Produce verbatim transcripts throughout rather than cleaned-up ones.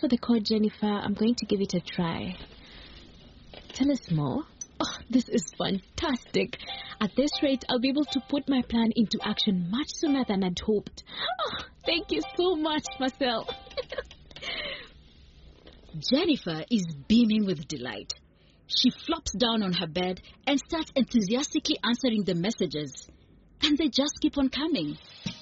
for the code, Jennifer. I'm going to give it a try. Tell us more. Oh, this is fantastic. At this rate, I'll be able to put my plan into action much sooner than I'd hoped. Oh, thank you so much, Marcel. Jennifer is beaming with delight. She flops down on her bed and starts enthusiastically answering the messages. And they just keep on coming.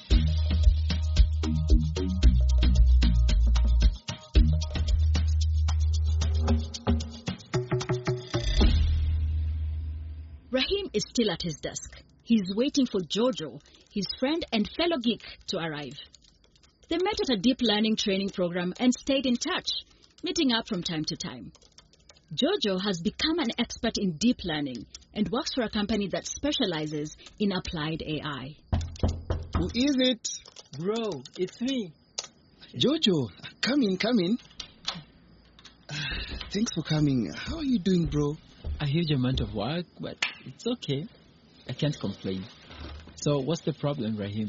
Rahim is still at his desk. He's waiting for Jojo, his friend and fellow geek, to arrive. They met at a deep learning training program and stayed in touch, meeting up from time to time. Jojo has become an expert in deep learning and works for a company that specializes in applied A I. Who is it? Bro, it's me. Jojo, come in, come in. Uh, thanks for coming. How are you doing, bro? A huge amount of work, but it's okay. I can't complain. So what's the problem, Rahim?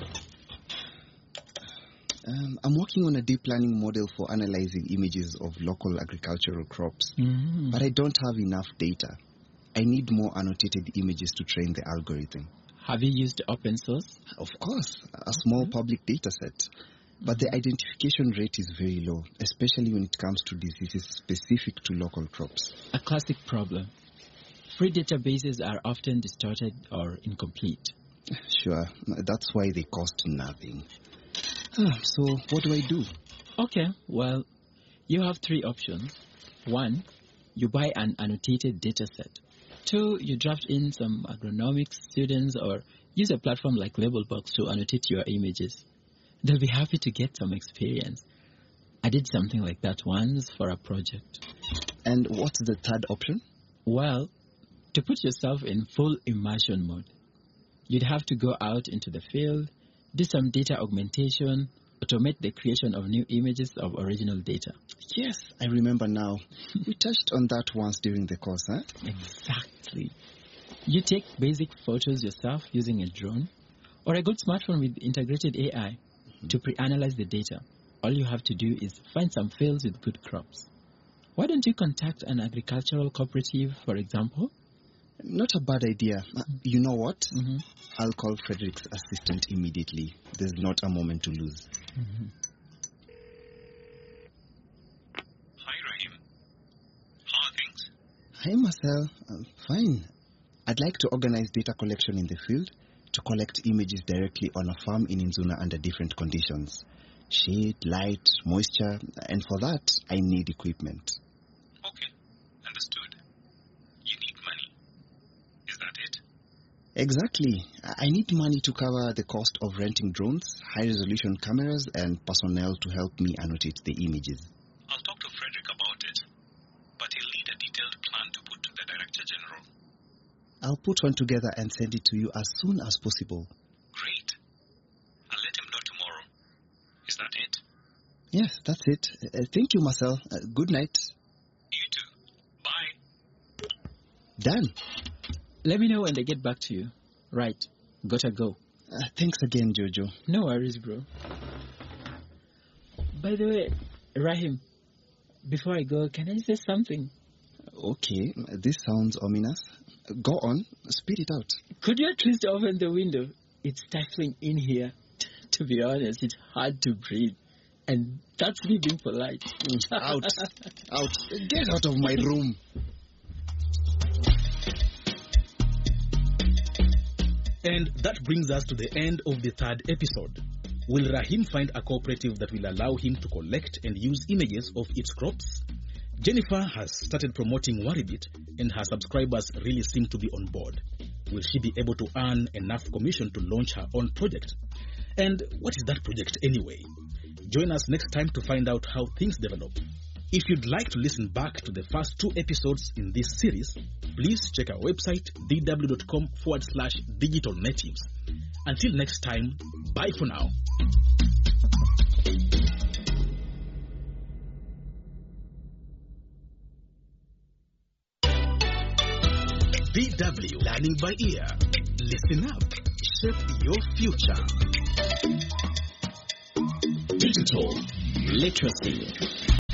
Um, I'm working on a deep learning model for analyzing images of local agricultural crops. Mm-hmm. But I don't have enough data. I need more annotated images to train the algorithm. Have you used open source? Of course, a small mm-hmm. public data set. But the identification rate is very low, especially when it comes to diseases specific to local crops. A classic problem. Free databases are often distorted or incomplete. Sure, that's why they cost nothing. So, what do I do? Okay, well, you have three options. One, you buy an annotated data set. Two, you draft in some agronomics students or use a platform like Labelbox to annotate your images. They'll be happy to get some experience. I did something like that once for a project. And what's the third option? Well, to put yourself in full immersion mode, you'd have to go out into the field, do some data augmentation, automate the creation of new images of original data. Yes, I remember now. We touched on that once during the course, huh? Exactly. You take basic photos yourself using a drone or a good smartphone with integrated A I mm-hmm. to pre-analyze the data. All you have to do is find some fields with good crops. Why don't you contact an agricultural cooperative, for example? Not a bad idea. Uh, you know what? Mm-hmm. I'll call Frederick's assistant immediately. There's not a moment to lose. Mm-hmm. Hi, Rahim. How are things? Hi, Marcel. I'm fine. I'd like to organize data collection in the field to collect images directly on a farm in Inzuna under different conditions. Shade, light, moisture, and for that, I need equipment. Okay, understood. You need money. Is that it? Exactly. I need money to cover the cost of renting drones, high-resolution cameras, and personnel to help me annotate the images. I'll talk to Frederick about it, but he'll need a detailed plan to put to the Director General. I'll put one together and send it to you as soon as possible. Great. I'll let him know tomorrow. Is that it? Yes, that's it. Uh, thank you, Marcel. Uh, good night. You too. Bye. Done. Let me know when they get back to you. Right. Gotta go. Uh, thanks again, Jojo. No worries, bro. By the way, Rahim, before I go, can I say something? Okay, this sounds ominous. Go on, spit it out. Could you at least open the window? It's stifling in here. To be honest, it's hard to breathe. And that's me being polite. Out. Out. Get out of my room. And that brings us to the end of the third episode. Will Rahim find a cooperative that will allow him to collect and use images of its crops? Jennifer has started promoting Waribit, and her subscribers really seem to be on board. Will she be able to earn enough commission to launch her own project? And what is that project anyway? Join us next time to find out how things develop. If you'd like to listen back to the first two episodes in this series, please check our website, dw.com forward slash digital natives. Until next time, bye for now. D W Learning by Ear. Listen up. Shape your future. Digital literacy.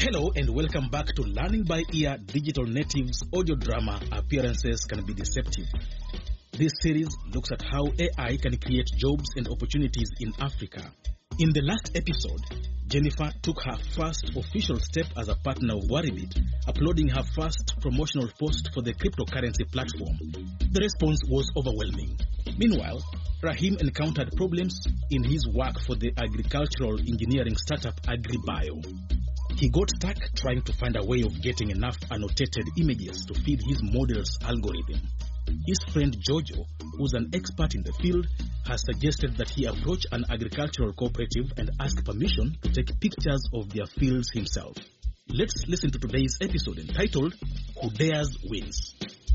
Hello and welcome back to Learning by Ear Digital Natives audio drama Appearances Can Be Deceptive. This series looks at how A I can create jobs and opportunities in Africa. In the last episode, Jennifer took her first official step as a partner of Waribit, uploading her first promotional post for the cryptocurrency platform. The response was overwhelming. Meanwhile, Rahim encountered problems in his work for the agricultural engineering startup AgriBio. He got stuck trying to find a way of getting enough annotated images to feed his model's algorithm. His friend Jojo, who's an expert in the field, has suggested that he approach an agricultural cooperative and ask permission to take pictures of their fields himself. Let's listen to today's episode entitled, Who Dares Wins.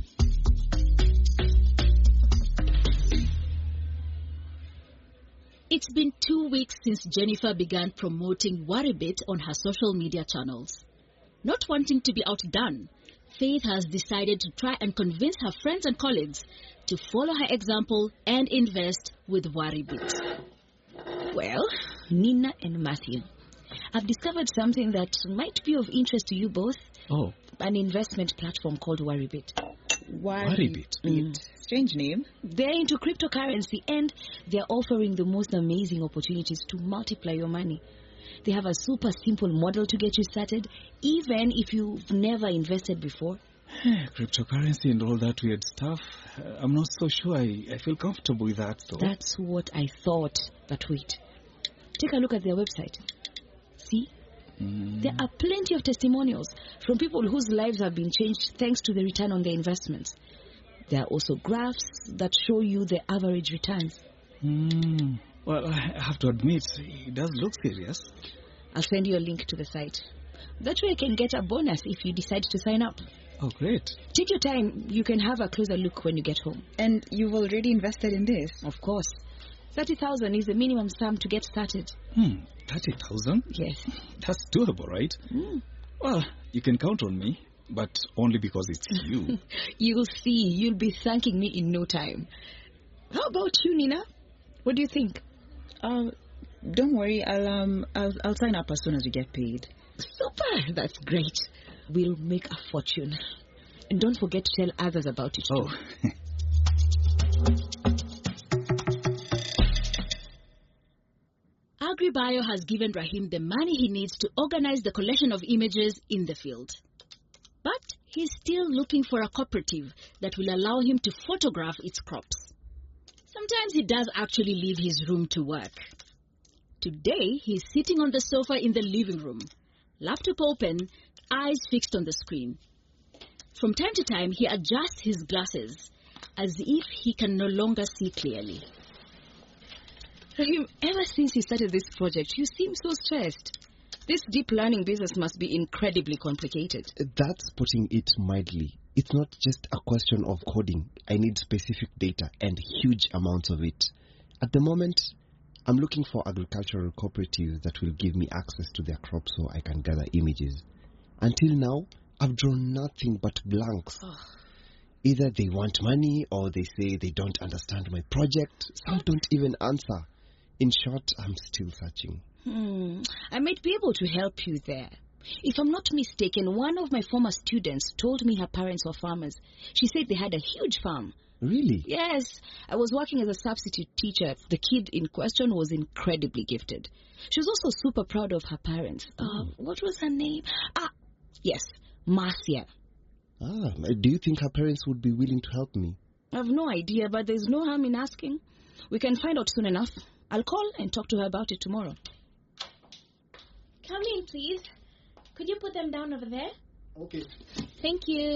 It's been two weeks since Jennifer began promoting Waribit on her social media channels. Not wanting to be outdone, Faith has decided to try and convince her friends and colleagues to follow her example and invest with Waribit. Well, Nina and Matthew, I've discovered something that might be of interest to you both. Oh. An investment platform called Waribit. Waribit? Mm. Strange name. They're into cryptocurrency and they're offering the most amazing opportunities to multiply your money. They have a super simple model to get you started, even if you've never invested before. Cryptocurrency and all that weird stuff. Uh, I'm not so sure I, I feel comfortable with that, though. That's what I thought. But wait. Take a look at their website. See? Mm. There are plenty of testimonials from people whose lives have been changed thanks to the return on their investments. There are also graphs that show you the average returns. Mm. Well, I have to admit, it does look serious. I'll send you a link to the site. That way I can get a bonus if you decide to sign up. Oh, great. Take your time. You can have a closer look when you get home. And you've already invested in this? Of course. thirty thousand is the minimum sum to get started. Hmm, thirty thousand? Yes. That's doable, right? Mm. Well, you can count on me, but only because it's you. You'll see. You'll be thanking me in no time. How about you, Nina? What do you think? Uh, don't worry. I'll um, I'll, I'll sign up as soon as we get paid. Super. That's great. We'll make a fortune. And don't forget to tell others about it. Oh. AgriBio has given Rahim the money he needs to organize the collection of images in the field. But he's still looking for a cooperative that will allow him to photograph its crops. Sometimes he does actually leave his room to work. Today, he's sitting on the sofa in the living room, laptop open, eyes fixed on the screen. From time to time, he adjusts his glasses as if he can no longer see clearly. Rahim, ever since you started this project, you seem so stressed. This deep learning business must be incredibly complicated. That's putting it mildly. It's not just a question of coding. I need specific data and huge amounts of it. At the moment, I'm looking for agricultural cooperatives that will give me access to their crops so I can gather images. Until now, I've drawn nothing but blanks. Oh. Either they want money or they say they don't understand my project. Some don't even answer. In short, I'm still searching. Hmm. I might be able to help you there. If I'm not mistaken, one of my former students told me her parents were farmers. She said they had a huge farm. Really? Yes. I was working as a substitute teacher. The kid in question was incredibly gifted. She was also super proud of her parents. Oh. Uh, what was her name? Ah, yes, Marcia. Ah, do you think her parents would be willing to help me? I have no idea, but there's no harm in asking. We can find out soon enough. I'll call and talk to her about it tomorrow. Come in, please. Could you put them down over there? Okay. Thank you.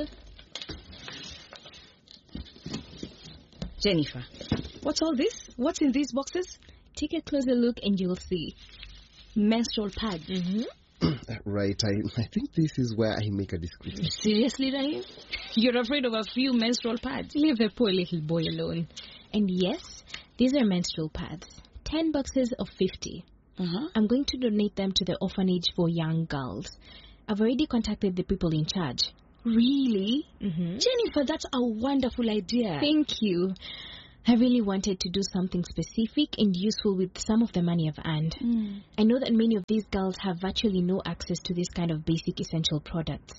Jennifer, what's all this? What's in these boxes? Take a closer look and you'll see. Menstrual pads. Mm-hmm. Right, I, I think this is where I make a description. Seriously, Rahim? You're afraid of a few menstrual pads? Leave the poor little boy alone. And yes, these are menstrual pads. Ten boxes of fifty. Uh-huh. I'm going to donate them to the orphanage for young girls. I've already contacted the people in charge. Really? Mm-hmm. Jennifer, that's a wonderful idea. Thank you. I really wanted to do something specific and useful with some of the money I've earned. Mm. I know that many of these girls have virtually no access to this kind of basic essential products.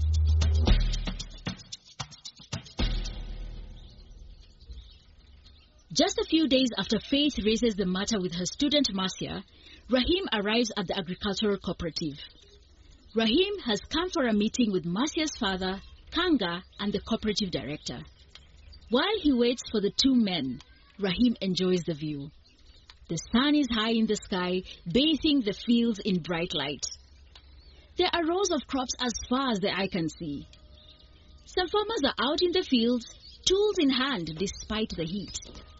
Just a few days after Faith raises the matter with her student Marcia, Rahim arrives at the agricultural cooperative. Rahim has come for a meeting with Marcia's father, Kanga, and the cooperative director. While he waits for the two men, Rahim enjoys the view. The sun is high in the sky, bathing the fields in bright light. There are rows of crops as far as the eye can see. Some farmers are out in the fields, tools in hand despite the heat.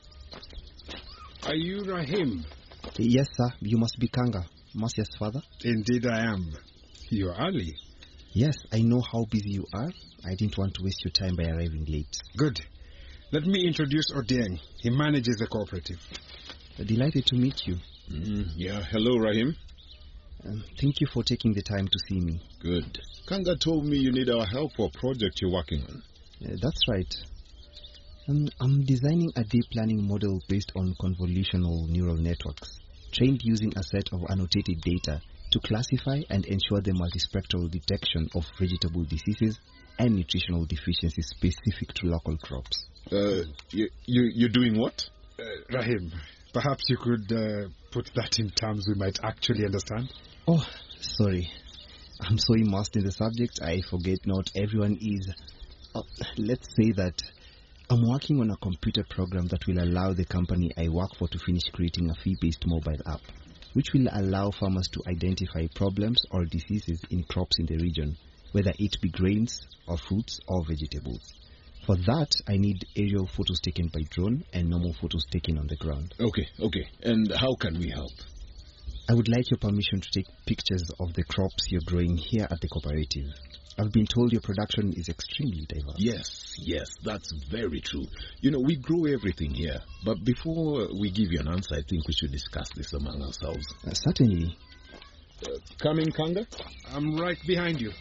Are you Rahim? Yes, sir. You must be Kanga, Marcia's father. Indeed I am. You're early. Yes, I know how busy you are. I didn't want to waste your time by arriving late. Good. Let me introduce Odieng. He manages the cooperative. Delighted to meet you. Mm, yeah, hello, Rahim. Um, thank you for taking the time to see me. Good. Kanga told me you need our help for a project you're working on. Uh, that's right. Um, I'm designing a deep learning model based on convolutional neural networks, trained using a set of annotated data to classify and ensure the multispectral detection of vegetable diseases and nutritional deficiencies specific to local crops. Uh, you, you, you're doing what? Uh, Rahim, perhaps you could uh, put that in terms we might actually understand? Oh, sorry. I'm so immersed in the subject, I forget not everyone is. Uh, let's say that I'm working on a computer program that will allow the company I work for to finish creating a fee-based mobile app, which will allow farmers to identify problems or diseases in crops in the region, whether it be grains or fruits or vegetables. For that, I need aerial photos taken by drone and normal photos taken on the ground. Okay, okay. And how can we help? I would like your permission to take pictures of the crops you're growing here at the cooperative. I've been told your production is extremely diverse. Yes, yes, that's very true. You know, we grow everything here. But before we give you an answer, I think we should discuss this among ourselves. Uh, certainly. Uh, come in, Kanga. I'm right behind you.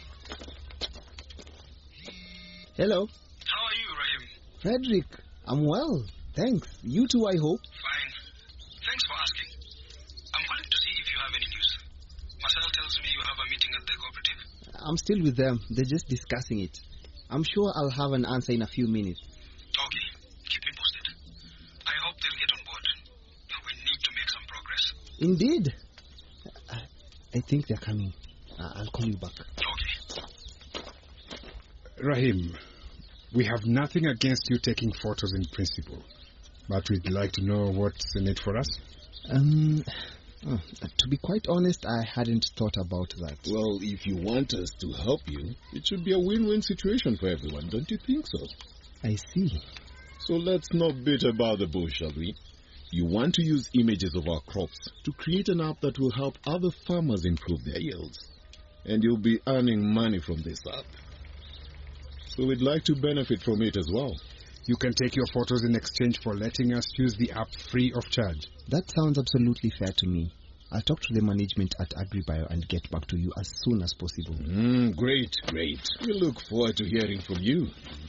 Hello. How are you, Rahim? Frederick, I'm well. Thanks. You too, I hope. Fine. Thanks for asking. I'm calling to see if you have any news. Marcel tells me you have a meeting at the cooperative. I'm still with them. They're just discussing it. I'm sure I'll have an answer in a few minutes. Okay. Keep me posted. I hope they'll get on board. We need to make some progress. Indeed. I, I think they're coming. Uh, I'll call you back. Okay. Rahim, we have nothing against you taking photos in principle, but we'd like to know what's in it for us. Um, oh, to be quite honest, I hadn't thought about that. Well, if you want us to help you, it should be a win-win situation for everyone, don't you think so? I see. So let's not beat about the bush, shall we? You want to use images of our crops to create an app that will help other farmers improve their yields. And you'll be earning money from this app. So we'd like to benefit from it as well. You can take your photos in exchange for letting us use the app free of charge. That sounds absolutely fair to me. I'll talk to the management at AgriBio and get back to you as soon as possible. Mm, great, great. We look forward to hearing from you.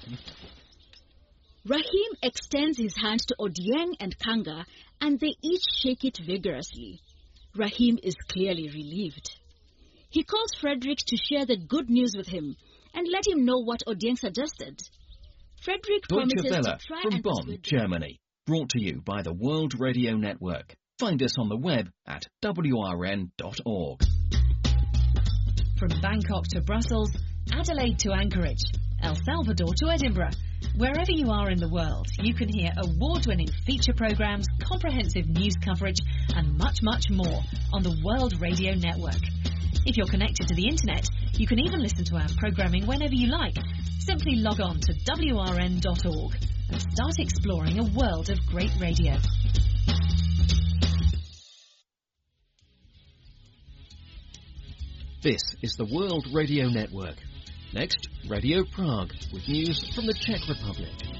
Rahim extends his hand to Odieng and Kanga, and they each shake it vigorously. Rahim is clearly relieved. He calls Frederick to share the good news with him and let him know what Odieng suggested. Frederick Deutsche promises Welle to try from and Bonn, persuade Germany. Brought to you by the World Radio Network. Find us on the web at w r n dot org. From Bangkok to Brussels, Adelaide to Anchorage, El Salvador to Edinburgh. Wherever you are in the world, you can hear award-winning feature programs, comprehensive news coverage, and much, much more on the World Radio Network. If you're connected to the internet, you can even listen to our programming whenever you like. Simply log on to w r n dot org and start exploring a world of great radio. This is the World Radio Network. Next, Radio Prague with news from the Czech Republic.